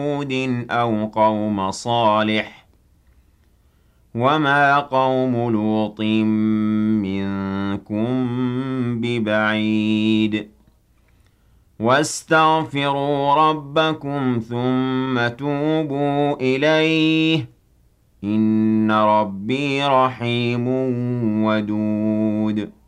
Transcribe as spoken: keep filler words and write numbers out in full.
هود أو قوم صالح وما قوم لوط منكم ببعيد واستغفروا ربكم ثم توبوا إليه إن ربي رحيم ودود